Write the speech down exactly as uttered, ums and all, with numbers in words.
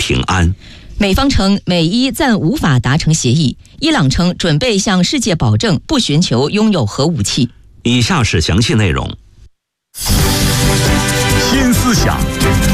平安。 美方称美伊暂无法达成协议，伊朗称准备向世界保证不寻求拥有核武器。 以下是详细内容。 新思想，